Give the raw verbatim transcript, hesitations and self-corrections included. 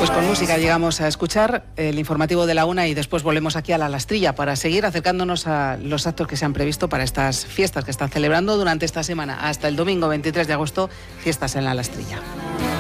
Pues con música llegamos a escuchar el informativo de la una y después volvemos aquí a La Lastrilla para seguir acercándonos a los actos que se han previsto para estas fiestas que están celebrando durante esta semana. Hasta el domingo veintitrés de agosto, fiestas en La Lastrilla.